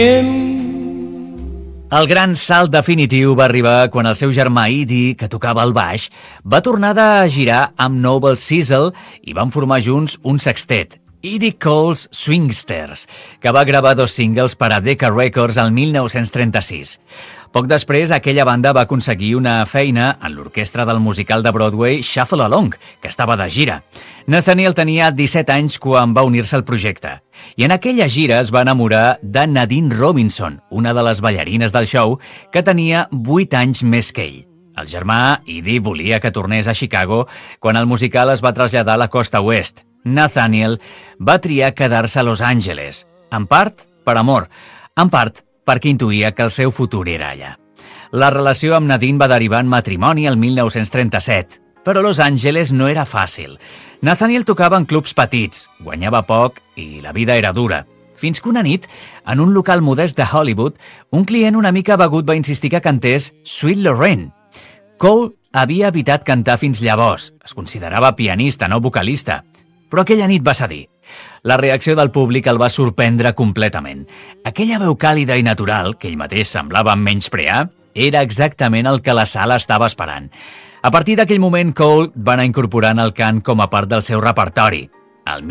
El gran salt definitiu va arribar quan el seu germà Eddie, que tocava el baix, va tornar de girar amb Noble Sissle i van formar junts un sextet, Eddie Cole's Swingsters, que va gravar 2 singles per a Decca Records el 1936. Poc després, aquella banda va aconseguir una feina en l'orquestra del musical de Broadway Shuffle Along, que estava de gira. Nathaniel tenia 17 anys quan va unir-se al projecte, i en aquella gira es va enamorar de Nadine Robinson, una de les ballarines del show, que tenia 8 anys més que ell. El germà, Eddie, volia que tornés a Chicago quan el musical es va traslladar a la costa oest. Nathaniel va triar quedar-se a Los Angeles, en part per amor, en part perquè intuïa que el seu futur era allà. La relació amb Nadine va derivar en matrimoni el 1937, però Los Angeles no era fàcil. Nathaniel tocava en clubs petits, guanyava poc i la vida era dura. Fins que una nit, en un local modest de Hollywood, un client una mica begut va insistir que cantés Sweet Lorraine. Cole havia evitat cantar fins llavors, es considerava pianista, no vocalista, però aquella nit va cedir. La reacció del públic el va sorprendre completament. Aquella veu càlida i natural, que ell mateix semblava menysprear, era exactament el que la sala estava esperant. A partir d'aquell moment, Cole va anar incorporant el cant com a part del seu repertori. El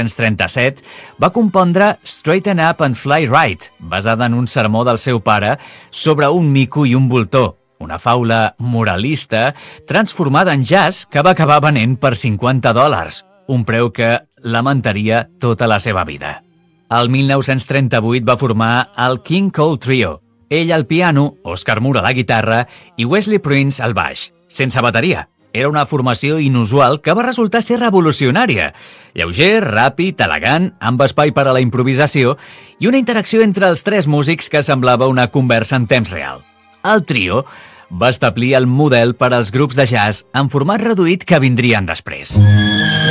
1937 va compondre Straighten Up and Fly Right, basada en un sermó del seu pare sobre un mico i un voltor, una faula moralista transformada en jazz que va acabar venent per $50, un preu que lamentaria tota la seva vida. El 1938 va formar el King Cole Trio, ell al piano, Oscar Moore a la guitarra i Wesley Prince al baix, sense bateria. Era una formació inusual que va resultar ser revolucionària. Lleuger, ràpid, elegant, amb espai per a la improvisació i una interacció entre els 3 músics que semblava una conversa en temps real. El trio va establir el model per als grups de jazz en format reduït que vindrien després.